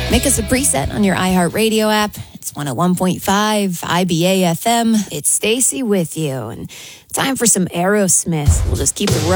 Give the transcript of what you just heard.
Make us a preset on your iHeartRadio app. It's 101.5 IBA FM. It's Stacy with you. And time for some Aerosmith. We'll just keep it rolling.